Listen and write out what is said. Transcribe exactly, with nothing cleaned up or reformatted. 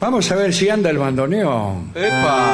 Vamos a ver si anda el bandoneón. ¡Epa!